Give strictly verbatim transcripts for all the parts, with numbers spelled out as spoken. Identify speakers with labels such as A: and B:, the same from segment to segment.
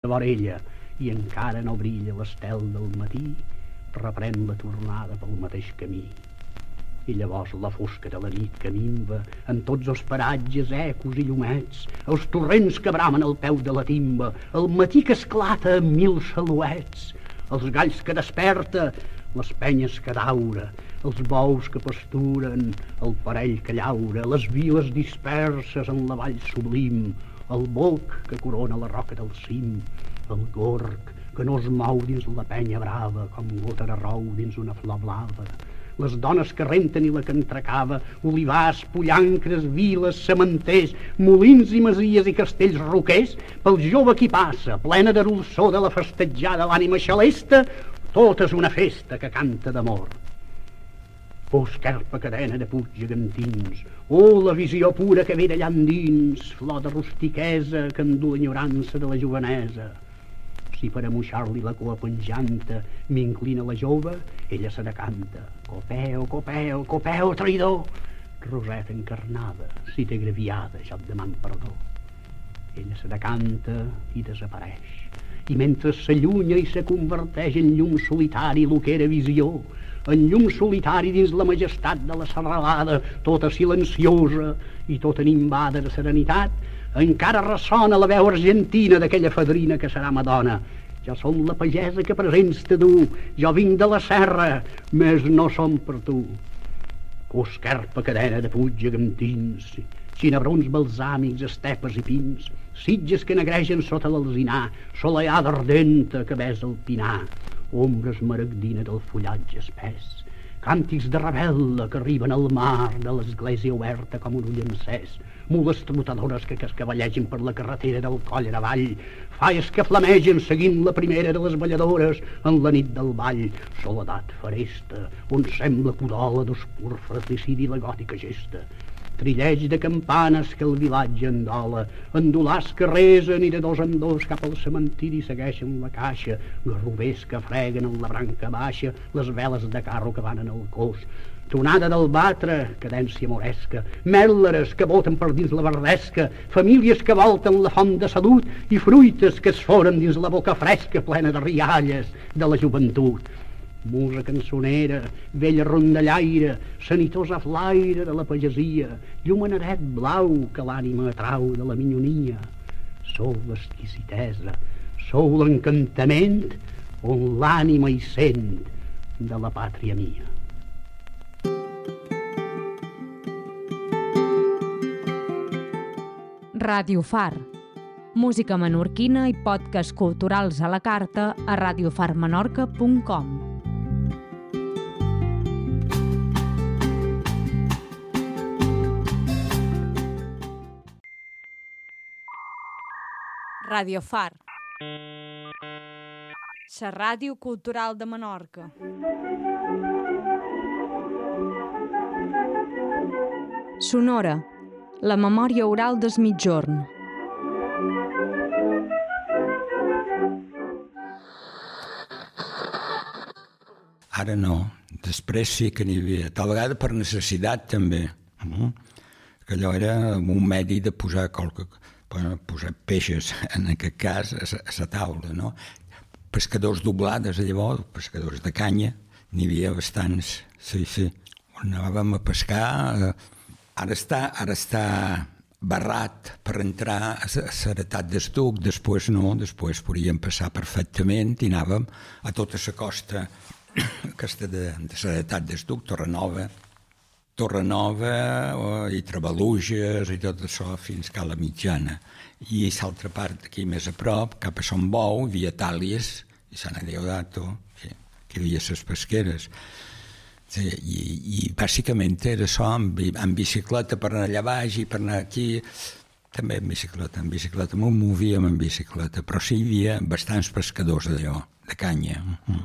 A: vora ella, i encara no brilla l'estel del matí, reprèn la tornada pel mateix camí. I llavors la fosca de la nit que minva en tots els paratges ecos i llumets, els torrents que bramen al peu de la timba, el matí que esclata en mil saluets, els galls que desperta, les penyes que daura, els bous que pasturen, el parell que llaura, les viles disperses en la vall sublim, el boc que corona la roca del cim, el gorg que no es mou dins la penya brava com gota de rou dins una flor blava, les dones que renten i la que entrecava, olivars, pollancres, viles, cementers, molins i masies i castells roquers, pel jove qui passa, plena de dolçor de la festejada l'ànima xalesta, tot és una festa que canta d'amor. Oh, esquerpa cadena de puig gegantins, oh, la visió pura que ve d'allà endins, flor de rustiquesa que endú l'enyorança de la jovenesa. Si per amoixar-li la cua penjanta m'inclina la jove, ella se decanta. Copeu, copeu, copeu, traïdor! Roseta encarnada, si t'he agraviada, jo et deman perdó. Ella se decanta i desapareix. I mentre s'allunya i se converteix en llum solitari lo que era visió, en llum solitari dins la majestat de la serralada, tota silenciosa i tota nimbada de serenitat, encara ressona la veu argentina d'aquella fadrina que serà Madonna. Jo som la pagesa que presents te du, jo vinc de la serra, més no som per tu. Oh, esquerpa cadena de puig gegantins, cinebrons balsàmics, estepes i pins, sitges que negregen sota l'alzinar, soleada ardenta que besa el pinar, ombra esmaragdina del fullatge espès, càntics de rebel·la que arriben al mar de l'església oberta com un ull encès, mules trotadores que cascavallegen per la carretera del coll avall, faies que flamegen seguint la primera de les balladores en la nit del ball, soledat faresta, on sembla codola d'oscur fratricidi la gòtica gesta, trilleig de campanes que el vilatge endola, endolars que resen i de dos en dos cap al cementiri segueixen la caixa, garrovers que freguen en la branca baixa les veles de carro que van en el cos, tonada del batre, cadència moresca, mèl·leres que voten per dins la verdesca, famílies que volten la font de salut i fruites que es foren dins la boca fresca plena de rialles de la joventut. Musa cançonera, vella rondallaire, sanitosa flaire de la pagesia, llumeneret blau que l'ànima atrau de la minyonia. Sou l'exquisitesa, sou l'encantament on l'ànima hi sent de la pàtria mia.
B: Ràdio Far. Música menorquina i podcasts culturals a la carta a radiofarmenorca punt com. Radio Far. La ràdio cultural de Menorca. Sonora. La memòria oral des mitjorn.
C: Ara no. Després sí que n'hi havia. Tal vegada per necessitat també. Que allò era un medi de posar qualque, posar peixes, en aquest cas, a la taula, no? Pescadors doblades, llavors, pescadors de canya, n'hi havia bastants. Sí, sí. Anàvem a pescar. Ara està, ara està barrat per entrar a l'heretat d'Estuc, després no, després podíem passar perfectament i anàvem a tota la costa aquesta de, de l'heretat d'Estuc, Torrenova, Torrenova i Trabaluges i tot això fins a la Mitjana. I l'altra part aquí més a prop, cap a Son Bou, via Tàlies i Sant Adeodato, que hi havia les pesqueres. Sí, i, i bàsicament era això, amb, amb bicicleta per anar allà baix i per anar aquí, també amb bicicleta, amb bicicleta, m'ho movíem amb bicicleta, però sí hi havia bastants pescadors d'allò, de canya. Uh-huh.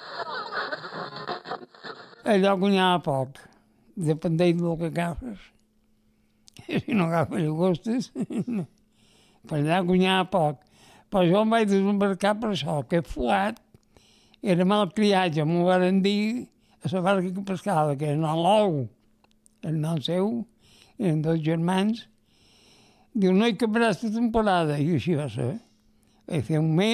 D: Allò guanyava poc, dependeix del que agafes. Si no agafes llagostes, no. Per allà guanyava poc. Però jo em vaig desembarcar per això, que Fuat era malcriat, ja m'ho van dir, a la barca que pescava, que era el Lou, el nom seu, eren dos germans. Diu, no hi cabràs la temporada, i així va ser. Vaig fer un mes